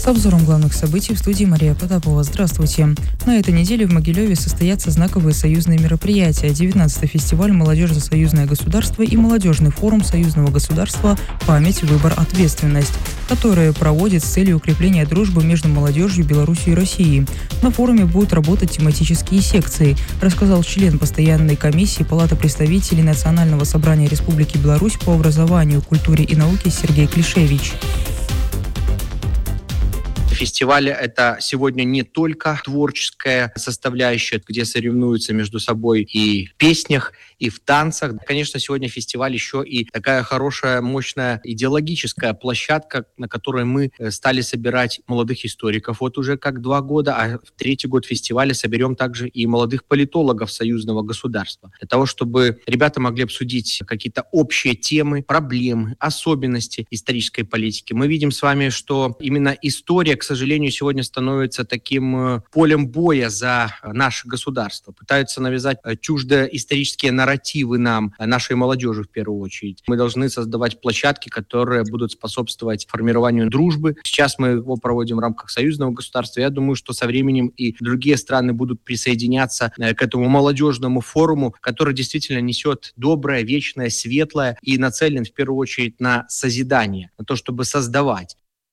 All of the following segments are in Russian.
С обзором главных событий в студии Мария Потапова. Здравствуйте. На этой неделе в Могилеве состоятся знаковые союзные мероприятия. 19-й фестиваль «Молодежь за союзное государство» и молодежный форум союзного государства «Память, выбор, ответственность», которые проводят с целью укрепления дружбы между молодежью Беларуси и России. На форуме будут работать тематические секции, рассказал член постоянной комиссии Палаты представителей Национального собрания Республики Беларусь по образованию, культуре и науке Сергей Клишевич. Фестиваль – это сегодня не только творческая составляющая, где соревнуются между собой и в песнях, и в танцах. Конечно, сегодня фестиваль еще и такая хорошая, мощная идеологическая площадка, на которой мы стали собирать молодых историков. Вот уже как 2 года, а в 3-й год фестиваля соберем также и молодых политологов союзного государства. Для того, чтобы ребята могли обсудить какие-то общие темы, проблемы, особенности исторической политики. Мы видим с вами, что именно история, к сожалению, сегодня становится таким полем боя за наше государство. Пытаются навязать чуждые исторические нарративы нам, нашей молодежи в первую очередь. Мы должны создавать площадки, которые будут способствовать формированию дружбы. Сейчас мы его проводим в рамках союзного государства. Я думаю, что со временем и другие страны будут присоединяться к этому молодежному форуму, который действительно несет доброе, вечное, светлое и нацелен в первую очередь на созидание, на то, чтобы создавать.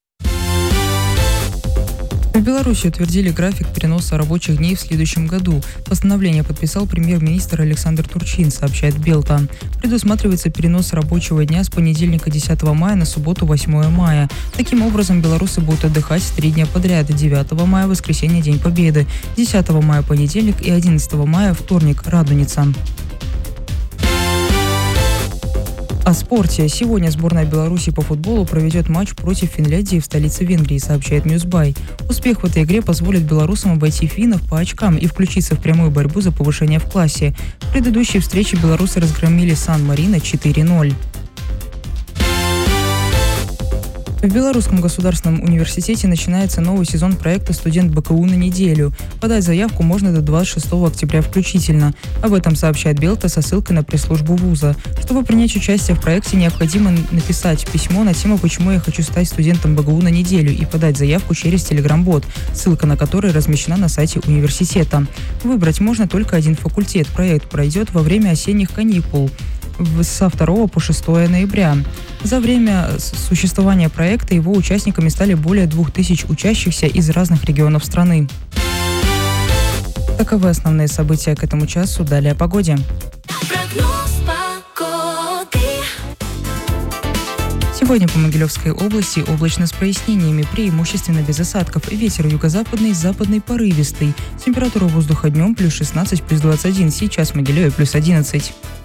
В Беларуси утвердили график переноса рабочих дней в следующем году. Постановление подписал премьер-министр Александр Турчин, сообщает Белта. Предусматривается перенос рабочего дня с понедельника 10 мая на субботу 8 мая. Таким образом, белорусы будут отдыхать 3 дня подряд: 9 мая – воскресенье, День Победы, 10 мая – понедельник и 11 мая – вторник, Радуница. О спорте. Сегодня сборная Беларуси по футболу проведет матч против Финляндии в столице Венгрии, сообщает Ньюсбай. Успех в этой игре позволит белорусам обойти финнов по очкам и включиться в прямую борьбу за повышение в классе. В предыдущей встрече белорусы разгромили Сан-Марино 4-0. В Белорусском государственном университете начинается новый сезон проекта «Студент БКУ на неделю». Подать заявку можно до 26 октября включительно. Об этом сообщает Белта со ссылкой на пресс-службу вуза. Чтобы принять участие в проекте, необходимо написать письмо на тему «Почему я хочу стать студентом БГУ на неделю» и подать заявку через Telegram-бот, ссылка на который размещена на сайте университета. Выбрать можно только один факультет. Проект пройдет во время осенних каникул со 2 по 6 ноября. За время существования проекта его участниками стали более 2000 учащихся из разных регионов страны. Таковы основные события к этому часу. Далее о погоде. Сегодня по Могилевской области облачно с прояснениями, преимущественно без осадков. Ветер юго-западный, западный порывистый. Температура воздуха днем +16, +21. Сейчас в Могилеве +11.